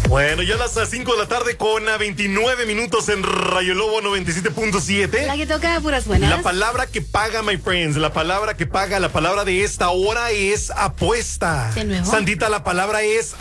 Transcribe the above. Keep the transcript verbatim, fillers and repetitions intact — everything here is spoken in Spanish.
Bueno, ya a las cinco de la tarde con a veintinueve minutos en Rayo Lobo noventa y siete punto siete. La que toca puras buenas. La palabra que paga, my friends, la palabra que paga, la palabra de esta hora es apuesta. ¿De nuevo? Sandita, la palabra es